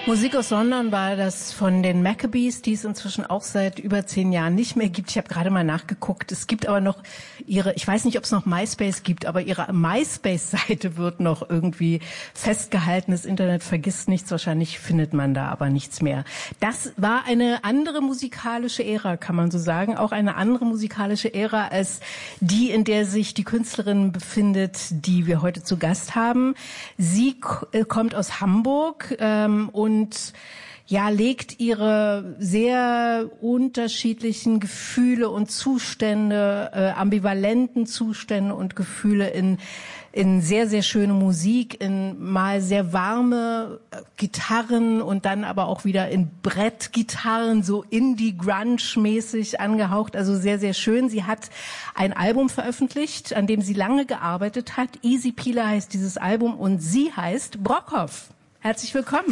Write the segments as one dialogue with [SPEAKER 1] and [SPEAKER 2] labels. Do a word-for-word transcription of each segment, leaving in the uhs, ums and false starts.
[SPEAKER 1] Musik aus London war das von den Maccabees, die es inzwischen auch seit über zehn Jahren nicht mehr gibt. Ich habe gerade mal nachgeguckt. Es gibt aber noch ihre, ich weiß nicht, ob es noch MySpace gibt, aber ihre MySpace-Seite wird noch irgendwie festgehalten. Das Internet vergisst nichts. Wahrscheinlich findet man da aber nichts mehr. Das war eine andere musikalische Ära, kann man so sagen. Auch eine andere musikalische Ära als die, in der sich die Künstlerin befindet, die wir heute zu Gast haben. Sie k- kommt aus Hamburg ähm, und Und ja, legt ihre sehr unterschiedlichen Gefühle und Zustände, äh, ambivalenten Zustände und Gefühle in in sehr, sehr schöne Musik, in mal sehr warme Gitarren und dann aber auch wieder in Brettgitarren, so Indie-Grunge-mäßig angehaucht, also sehr, sehr schön. Sie hat ein Album veröffentlicht, an dem sie lange gearbeitet hat. Easy Peeler heißt dieses Album und sie heißt Brockhoff. Herzlich willkommen.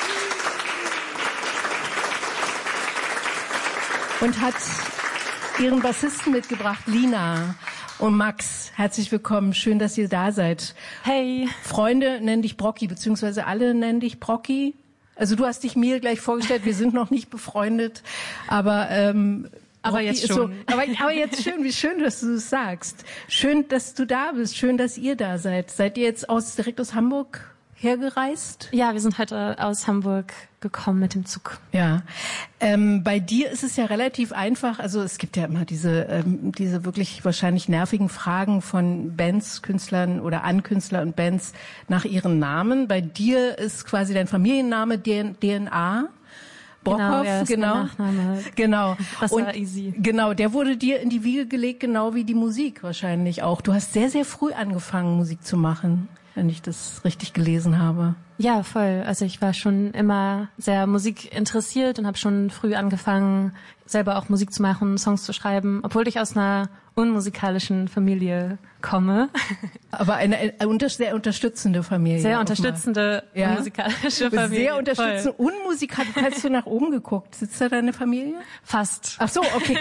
[SPEAKER 1] Und hat ihren Bassisten mitgebracht, Lina und Max. Herzlich willkommen. Schön, dass ihr da seid.
[SPEAKER 2] Hey.
[SPEAKER 1] Freunde nennen dich Brocki, beziehungsweise alle nennen dich Brocki. Also du hast dich mir gleich vorgestellt, wir sind noch nicht befreundet, aber ähm,
[SPEAKER 2] aber jetzt schon.
[SPEAKER 1] So, aber, aber jetzt schön, wie schön, dass du es sagst. Schön, dass du da bist. Schön, dass ihr da seid. Seid ihr jetzt aus direkt aus Hamburg hergereist?
[SPEAKER 2] Ja, wir sind heute aus Hamburg gekommen mit dem Zug.
[SPEAKER 1] Ja, ähm, bei dir ist es ja relativ einfach. Also es gibt ja immer diese ähm, diese wirklich wahrscheinlich nervigen Fragen von Bands, Künstlern oder an Künstler und Bands nach ihren Namen. Bei dir ist quasi dein Familienname D N A. Brockhoff,
[SPEAKER 2] genau. Ja, ist
[SPEAKER 1] genau.
[SPEAKER 2] mein Nachname.
[SPEAKER 1] Genau.
[SPEAKER 2] Das
[SPEAKER 1] und
[SPEAKER 2] war easy.
[SPEAKER 1] Genau, der wurde dir in die Wiege gelegt, genau wie die Musik wahrscheinlich auch. Du hast sehr, sehr früh angefangen, Musik zu machen, wenn ich das richtig gelesen habe.
[SPEAKER 2] Ja, voll. Also ich war schon immer sehr Musik interessiert und habe schon früh angefangen, selber auch Musik zu machen, Songs zu schreiben, obwohl ich aus einer unmusikalischen Familie komme.
[SPEAKER 1] Aber eine, eine sehr unterstützende Familie.
[SPEAKER 2] Sehr unterstützende, ja? Unmusikalische Familie.
[SPEAKER 1] Sehr unterstützende, unmusikalische. Hast du nach oben geguckt? Sitzt da deine Familie?
[SPEAKER 2] Fast.
[SPEAKER 1] Ach so, okay.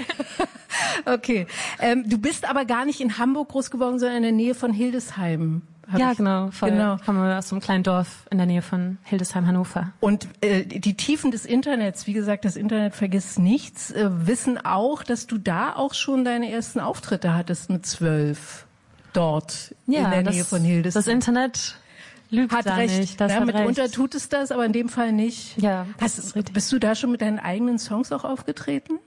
[SPEAKER 1] Okay. Ähm, du bist aber gar nicht in Hamburg groß geworden, sondern in der Nähe von Hildesheim.
[SPEAKER 2] Ja,
[SPEAKER 1] ich,
[SPEAKER 2] genau, voll.
[SPEAKER 1] Genau.
[SPEAKER 2] Ich komme aus einem kleinen Dorf in der Nähe von Hildesheim, Hannover.
[SPEAKER 1] Und äh, die Tiefen des Internets, wie gesagt, das Internet vergisst nichts, äh, wissen auch, dass du da auch schon deine ersten Auftritte hattest mit zwölf dort
[SPEAKER 2] ja,
[SPEAKER 1] in der
[SPEAKER 2] das,
[SPEAKER 1] Nähe von Hildesheim.
[SPEAKER 2] Das Internet lügt
[SPEAKER 1] hat
[SPEAKER 2] da
[SPEAKER 1] recht.
[SPEAKER 2] nicht. Das
[SPEAKER 1] ja,
[SPEAKER 2] hat
[SPEAKER 1] mitunter
[SPEAKER 2] recht.
[SPEAKER 1] tut es das, aber in dem Fall nicht.
[SPEAKER 2] Ja,
[SPEAKER 1] Hast, bist du da schon mit deinen eigenen Songs auch aufgetreten?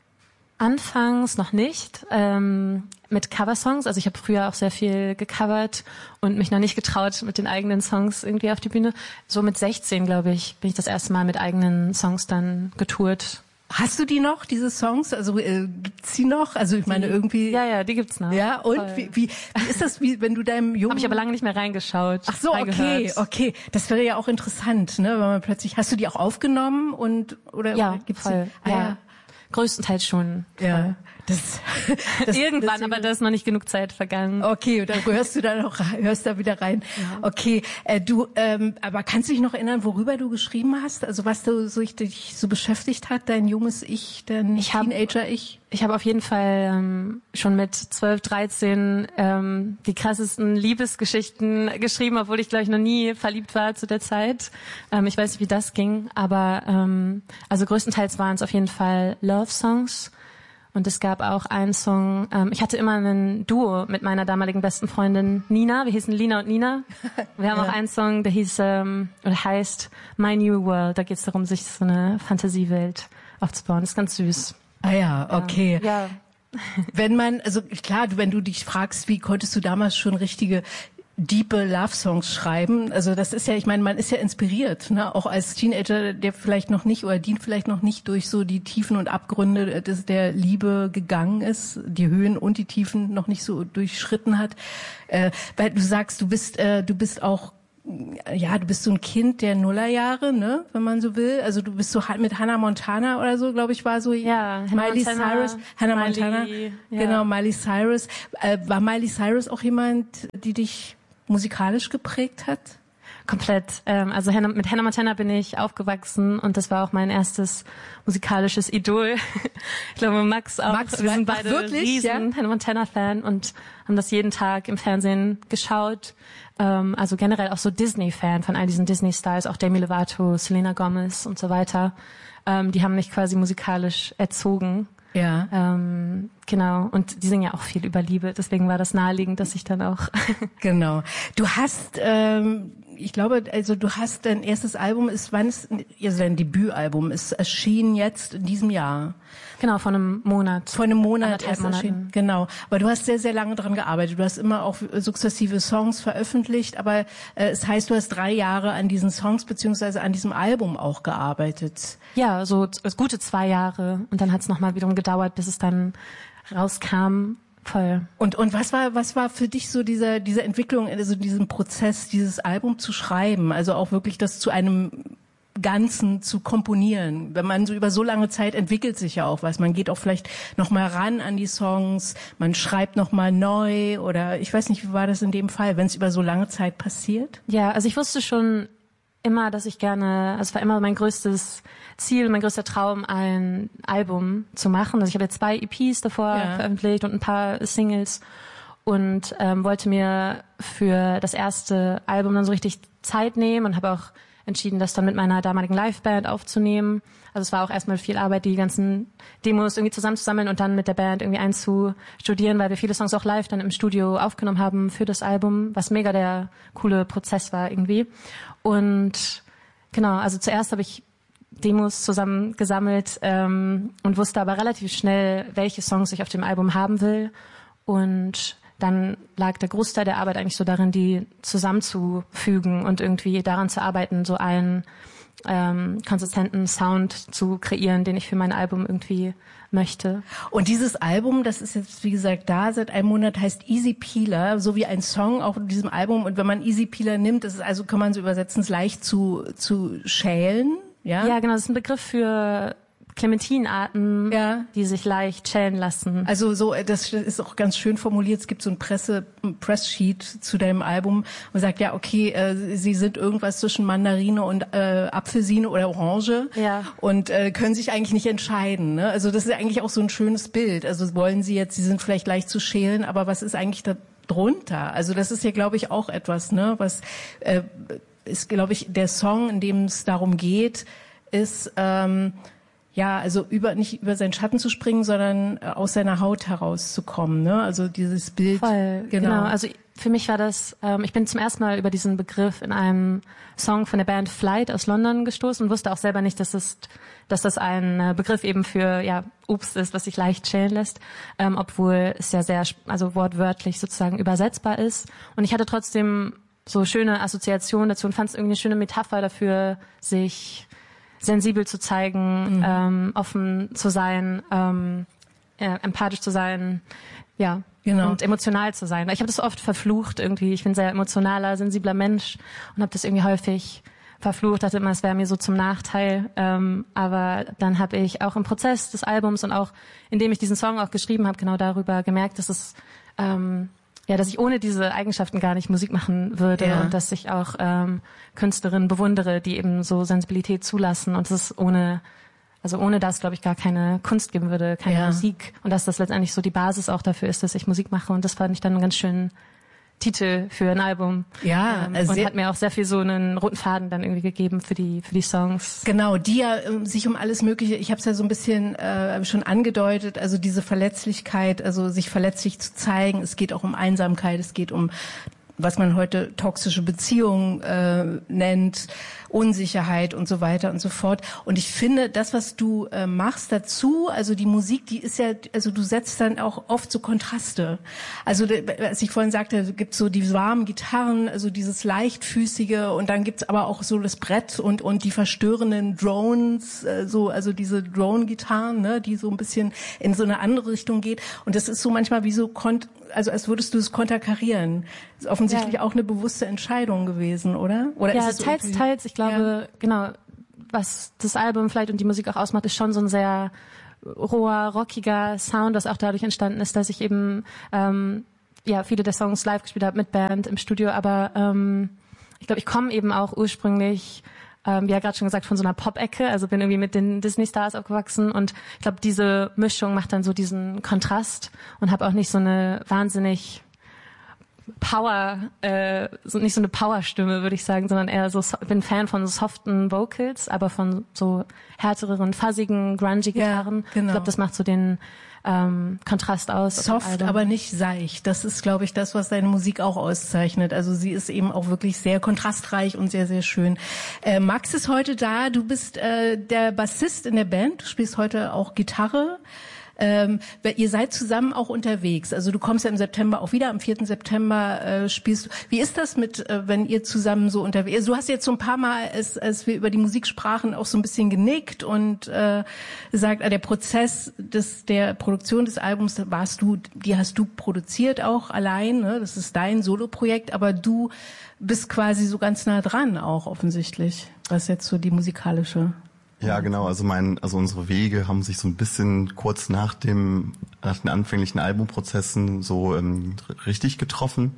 [SPEAKER 2] Anfangs noch nicht, ähm, mit Coversongs. Also ich habe früher auch sehr viel gecovert und mich noch nicht getraut mit den eigenen Songs irgendwie auf die Bühne. So mit sechzehn, glaube ich, bin ich das erste Mal mit eigenen Songs dann getourt.
[SPEAKER 1] Hast du die noch, diese Songs? Also äh, gibt's die noch? Also ich meine
[SPEAKER 2] die,
[SPEAKER 1] irgendwie.
[SPEAKER 2] Ja, ja, die gibt's noch.
[SPEAKER 1] Ja, und wie, wie, wie ist das, wie wenn du deinem Jungen?
[SPEAKER 2] Habe ich aber lange nicht mehr reingeschaut.
[SPEAKER 1] Ach so, okay, okay. Das wäre ja auch interessant, ne, wenn man plötzlich. Hast du die auch aufgenommen und oder
[SPEAKER 2] ja,
[SPEAKER 1] oder gibt's
[SPEAKER 2] voll.
[SPEAKER 1] Die? Ah,
[SPEAKER 2] ja.
[SPEAKER 1] ja.
[SPEAKER 2] Größtenteils schon.
[SPEAKER 1] Ja. Das, das,
[SPEAKER 2] Irgendwann,
[SPEAKER 1] das,
[SPEAKER 2] aber da ist noch nicht genug Zeit vergangen.
[SPEAKER 1] Okay, dann hörst du da noch hörst da wieder rein. Ja. Okay, äh, du, ähm, aber kannst du dich noch erinnern, worüber du geschrieben hast? Also was du so dich so beschäftigt hat, dein junges Ich, dein
[SPEAKER 2] ich hab,
[SPEAKER 1] Teenager-Ich?
[SPEAKER 2] Ich habe auf jeden Fall ähm, schon mit zwölf, dreizehn ähm, die krassesten Liebesgeschichten geschrieben, obwohl ich glaube ich noch nie verliebt war zu der Zeit. Ähm, ich weiß nicht, wie das ging, aber ähm, also größtenteils waren es auf jeden Fall Love-Songs. Und es gab auch einen Song, ähm, ich hatte immer ein Duo mit meiner damaligen besten Freundin Nina, wir hießen Lina und Nina. Wir haben ja. auch einen Song, der hieß ähm, oder heißt My New World, da geht es darum, sich so eine Fantasiewelt aufzubauen. Das ist ganz süß.
[SPEAKER 1] Ah ja, okay.
[SPEAKER 2] Ja.
[SPEAKER 1] Wenn man, also klar, wenn du dich fragst, wie konntest du damals schon richtige diepe Love-Songs schreiben. Also das ist ja, ich meine, man ist ja inspiriert, ne? Auch als Teenager, der vielleicht noch nicht oder die vielleicht noch nicht durch so die Tiefen und Abgründe des, der Liebe gegangen ist, die Höhen und die Tiefen noch nicht so durchschritten hat. Äh, weil du sagst, du bist, äh, du bist auch ja, du bist so ein Kind der Nullerjahre, ne, wenn man so will. Also du bist so mit Hannah Montana oder so, glaube ich, war so
[SPEAKER 2] ja,
[SPEAKER 1] Miley
[SPEAKER 2] Montana,
[SPEAKER 1] Cyrus, Hannah
[SPEAKER 2] Miley,
[SPEAKER 1] Montana,
[SPEAKER 2] ja.
[SPEAKER 1] Genau, Miley Cyrus. Äh, war Miley Cyrus auch jemand, die dich musikalisch geprägt hat?
[SPEAKER 2] komplett. Ähm, also Hannah, mit Hannah Montana bin ich aufgewachsen und das war auch mein erstes musikalisches Idol. Ich glaube, Max auch.
[SPEAKER 1] Max,
[SPEAKER 2] wir sind beide
[SPEAKER 1] wirklich,
[SPEAKER 2] riesen
[SPEAKER 1] ja?
[SPEAKER 2] Hannah Montana-Fan und haben das jeden Tag im Fernsehen geschaut. Ähm, also generell auch so Disney-Fan von all diesen Disney-Stars, auch Demi Lovato, Selena Gomez und so weiter. Ähm, die haben mich quasi musikalisch erzogen.
[SPEAKER 1] Ja.
[SPEAKER 2] Ähm, genau. Und die singen ja auch viel über Liebe. Deswegen war das naheliegend, dass ich dann auch...
[SPEAKER 1] Genau. Du hast, ähm, ich glaube, also du hast dein erstes Album, ist, wann ist, also dein Debütalbum ist erschienen jetzt in diesem Jahr.
[SPEAKER 2] Genau, vor einem Monat.
[SPEAKER 1] Vor einem Monat
[SPEAKER 2] Anderthalb
[SPEAKER 1] erst
[SPEAKER 2] Monaten.
[SPEAKER 1] erschienen. Genau. Aber du hast sehr, sehr lange dran gearbeitet. Du hast immer auch sukzessive Songs veröffentlicht, aber äh, es heißt, du hast drei Jahre an diesen Songs beziehungsweise an diesem Album auch gearbeitet.
[SPEAKER 2] Ja, so t- gute zwei Jahre. Und dann hat es nochmal wiederum gedauert, bis es dann rauskam. Voll.
[SPEAKER 1] Und und was war was war für dich so dieser diese Entwicklung, also diesen Prozess, dieses Album zu schreiben, also auch wirklich das zu einem Ganzen zu komponieren? Wenn man so über so lange Zeit entwickelt sich ja auch was. Man geht auch vielleicht noch mal ran an die Songs, man schreibt noch mal neu oder ich weiß nicht, wie war das in dem Fall, wenn es über so lange Zeit passiert?
[SPEAKER 2] Ja, also ich wusste schon immer, dass ich gerne, also es war immer mein größtes Ziel, mein größter Traum, ein Album zu machen. Also ich habe jetzt zwei E Ps davor
[SPEAKER 1] Ja.
[SPEAKER 2] veröffentlicht und ein paar Singles und ähm, wollte mir für das erste Album dann so richtig Zeit nehmen und habe auch entschieden, das dann mit meiner damaligen Liveband aufzunehmen. Also es war auch erstmal viel Arbeit, die ganzen Demos irgendwie zusammenzusammeln und dann mit der Band irgendwie einzustudieren, weil wir viele Songs auch live dann im Studio aufgenommen haben für das Album, was mega der coole Prozess war irgendwie. Und genau, also zuerst habe ich Demos zusammengesammelt ähm, und wusste aber relativ schnell, welche Songs ich auf dem Album haben will. Und dann lag der Großteil der Arbeit eigentlich so darin, die zusammenzufügen und irgendwie daran zu arbeiten, so einen ähm, konsistenten Sound zu kreieren, den ich für mein Album irgendwie möchte.
[SPEAKER 1] Und dieses Album, das ist jetzt, wie gesagt, da seit einem Monat, heißt Easy Peeler, so wie ein Song auch in diesem Album. Und wenn man Easy Peeler nimmt, das ist also, kann man so übersetzen, es leicht zu, zu schälen. Ja,
[SPEAKER 2] Ja, genau, das ist ein Begriff für Clementinarten,
[SPEAKER 1] Ja.
[SPEAKER 2] die sich leicht schälen lassen.
[SPEAKER 1] Also so, das ist auch ganz schön formuliert. Es gibt so ein Presse, ein Presssheet zu deinem Album und sagt, ja, okay, äh, sie sind irgendwas zwischen Mandarine und äh, Apfelsine oder Orange
[SPEAKER 2] Ja.
[SPEAKER 1] und äh, können sich eigentlich nicht entscheiden. Ne? Also das ist eigentlich auch so ein schönes Bild. Also wollen sie jetzt, sie sind vielleicht leicht zu schälen, aber was ist eigentlich da drunter? Also das ist ja, glaube ich, auch etwas, ne, was äh, ist, glaube ich, der Song, in dem es darum geht, ist ähm, ja, also über nicht über seinen Schatten zu springen, sondern äh, aus seiner Haut herauszukommen, ne? Also dieses Bild.
[SPEAKER 2] Voll,
[SPEAKER 1] genau.
[SPEAKER 2] genau. Also für mich war das, ähm, ich bin zum ersten Mal über diesen Begriff in einem Song von der Band Flight aus London gestoßen und wusste auch selber nicht, dass das, dass das ein äh, Begriff eben für ja Obst ist, was sich leicht schälen lässt, ähm, obwohl es ja sehr, also wortwörtlich sozusagen übersetzbar ist. Und ich hatte trotzdem so schöne Assoziationen dazu und fand es irgendwie eine schöne Metapher dafür, sich sensibel zu zeigen, mhm. ähm, offen zu sein, ähm, äh, empathisch zu sein, ja,
[SPEAKER 1] genau.
[SPEAKER 2] und emotional zu sein. Weil ich habe das oft verflucht irgendwie. Ich bin ein sehr emotionaler, sensibler Mensch und habe das irgendwie häufig verflucht, dachte immer, es wäre mir so zum Nachteil. Ähm, aber dann habe ich auch im Prozess des Albums und auch indem ich diesen Song auch geschrieben habe, genau darüber gemerkt, dass es ähm, ja, dass ich ohne diese Eigenschaften gar nicht Musik machen würde
[SPEAKER 1] Ja.
[SPEAKER 2] und dass ich auch ähm, Künstlerinnen bewundere, die eben so Sensibilität zulassen und dass es ohne, also ohne das, glaube ich, gar keine Kunst geben würde, keine
[SPEAKER 1] Ja.
[SPEAKER 2] Musik und dass das letztendlich so die Basis auch dafür ist, dass ich Musik mache und das fand ich dann einen ganz schönen Titel für ein Album.
[SPEAKER 1] Ja,
[SPEAKER 2] ähm,
[SPEAKER 1] also
[SPEAKER 2] und
[SPEAKER 1] sehr-
[SPEAKER 2] hat mir auch sehr viel so einen roten Faden dann irgendwie gegeben für die für die Songs.
[SPEAKER 1] Genau, die ja ähm, sich um alles Mögliche, ich habe es ja so ein bisschen äh, schon angedeutet, also diese Verletzlichkeit, also sich verletzlich zu zeigen, es geht auch um Einsamkeit, es geht um, was man heute toxische Beziehungen äh, nennt, Unsicherheit und so weiter und so fort. Und ich finde, das, was du äh, machst dazu, also die Musik, die ist ja, also du setzt dann auch oft so Kontraste. Also als ich vorhin sagte, gibt so die warmen Gitarren, also dieses leichtfüßige und dann gibt's aber auch so das Brett und und die verstörenden Drones, äh, so also diese Drone-Gitarren, ne, die so ein bisschen in so eine andere Richtung geht. Und das ist so manchmal wie so kont also als würdest du es konterkarieren. Das ist offensichtlich
[SPEAKER 2] Ja.
[SPEAKER 1] auch eine bewusste Entscheidung gewesen, oder? Oder
[SPEAKER 2] Ja,
[SPEAKER 1] ist es
[SPEAKER 2] teils,
[SPEAKER 1] irgendwie-
[SPEAKER 2] teils. Ich glaube, genau, was das Album vielleicht und die Musik auch ausmacht, ist schon so ein sehr roher, rockiger Sound, das auch dadurch entstanden ist, dass ich eben ähm, ja viele der Songs live gespielt habe mit Band im Studio, aber ähm, ich glaube, ich komme eben auch ursprünglich, ähm, wie ja gerade schon gesagt, von so einer Pop-Ecke, also bin irgendwie mit den Disney-Stars aufgewachsen und ich glaube, diese Mischung macht dann so diesen Kontrast und habe auch nicht so eine wahnsinnig Power, äh, so nicht so eine Power-Stimme, würde ich sagen, sondern eher so, ich bin Fan von so soften Vocals, aber von so härteren, fuzzigen, grungy Gitarren.
[SPEAKER 1] Ja, genau.
[SPEAKER 2] Ich glaube, das macht so den ähm, Kontrast aus.
[SPEAKER 1] Soft, aber nicht seicht. Das ist, glaube ich, das, was deine Musik auch auszeichnet. Also sie ist eben auch wirklich sehr kontrastreich und sehr, sehr schön. Äh, Max ist heute da. Du bist äh, der Bassist in der Band. Du spielst heute auch Gitarre. Ähm, ihr seid zusammen auch unterwegs. Also du kommst ja im September auch wieder, am vierten September äh, spielst du. Wie ist das mit, äh, wenn ihr zusammen so unterwegs? Du hast jetzt so ein paar Mal, als, als wir über die Musik sprachen, auch so ein bisschen genickt und äh, gesagt, äh, der Prozess des der Produktion des Albums warst du, die hast du produziert auch allein. Ne? Das ist dein Soloprojekt, aber du bist quasi so ganz nah dran auch offensichtlich, was jetzt so die musikalische.
[SPEAKER 3] Ja, genau. Also mein, also unsere Wege haben sich so ein bisschen kurz nach dem, nach den anfänglichen Albumprozessen so ähm, richtig getroffen.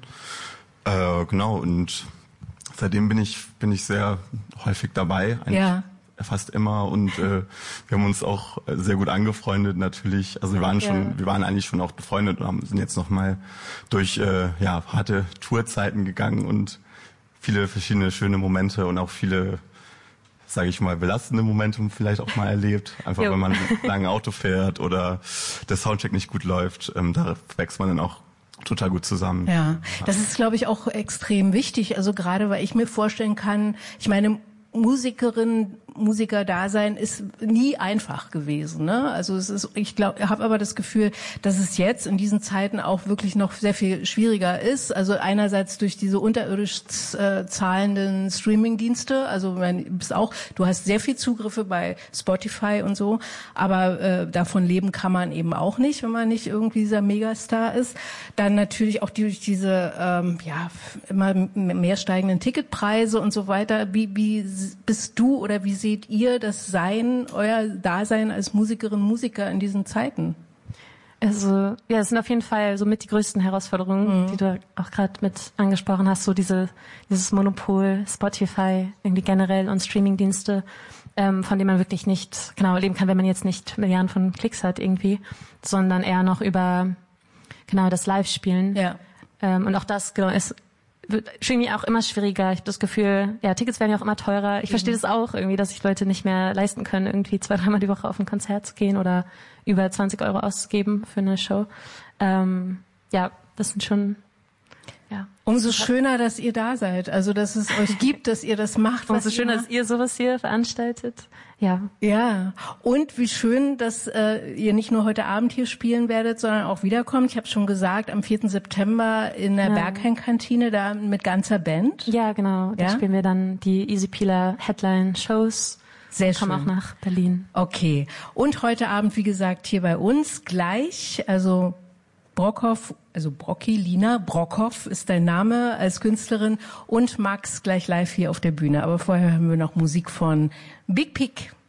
[SPEAKER 3] Äh, genau. Und seitdem bin ich, bin ich sehr häufig dabei. Eigentlich
[SPEAKER 1] ja.
[SPEAKER 3] Fast immer. Und äh, wir haben uns auch sehr gut angefreundet natürlich. Also wir waren schon, ja. wir waren eigentlich schon auch befreundet und haben, sind jetzt noch mal durch äh, ja harte Tourzeiten gegangen und viele verschiedene schöne Momente und auch viele, sage ich mal, belastende Momente vielleicht auch mal erlebt. Einfach, jo. wenn man lange Auto fährt oder der Soundcheck nicht gut läuft, ähm, da wächst man dann auch total gut zusammen.
[SPEAKER 1] Ja, das ist, glaube ich, auch extrem wichtig. Also gerade, weil ich mir vorstellen kann, ich meine, Musikerin, Musiker-Dasein ist nie einfach gewesen, ne? Also es ist, ich glaube, habe aber das Gefühl, dass es jetzt in diesen Zeiten auch wirklich noch sehr viel schwieriger ist. Also einerseits durch diese unterirdisch äh, zahlenden Streaming-Dienste. Also du bist auch, du hast sehr viel Zugriffe bei Spotify und so, aber äh, davon leben kann man eben auch nicht, wenn man nicht irgendwie dieser Megastar ist. Dann natürlich auch durch diese ähm, ja immer mehr steigenden Ticketpreise und so weiter. Wie, wie bist du oder wie seht ihr das Sein, euer Dasein als Musikerin, Musiker in diesen Zeiten?
[SPEAKER 2] Also ja, es sind auf jeden Fall so mit die größten Herausforderungen, mhm. die du auch gerade mit angesprochen hast, so diese dieses Monopol Spotify irgendwie generell und Streamingdienste, ähm, von dem man wirklich nicht genau leben kann, wenn man jetzt nicht Milliarden von Klicks hat irgendwie, sondern eher noch über genau das Live-Spielen.
[SPEAKER 1] Ja.
[SPEAKER 2] Ähm, und auch das genau ist wird irgendwie auch immer schwieriger. Ich habe das Gefühl, ja, Tickets werden ja auch immer teurer. Ich mhm. verstehe das auch irgendwie, dass sich Leute nicht mehr leisten können, irgendwie zwei, dreimal die Woche auf ein Konzert zu gehen oder über zwanzig Euro auszugeben für eine Show. Ähm, ja, das sind schon, ja.
[SPEAKER 1] Umso schöner, dass ihr da seid. Also, dass es euch gibt, dass ihr das macht.
[SPEAKER 2] Umso schöner, dass ihr sowas hier veranstaltet. Ja.
[SPEAKER 1] Ja. Und wie schön, dass äh, ihr nicht nur heute Abend hier spielen werdet, sondern auch wiederkommt. Ich habe schon gesagt, am vierten September in der ja. Berghain-Kantine, da mit ganzer Band.
[SPEAKER 2] Ja, genau. Da ja? spielen wir dann die Easy Peeler Headline-Shows.
[SPEAKER 1] Sehr schön.
[SPEAKER 2] Kommen auch nach Berlin.
[SPEAKER 1] Okay. Und heute Abend, wie gesagt, hier bei uns gleich, also Brockhoff, also Brocki, Lina Brockhoff ist dein Name als Künstlerin und Max gleich live hier auf der Bühne. Aber vorher hören wir noch Musik von Big Pig.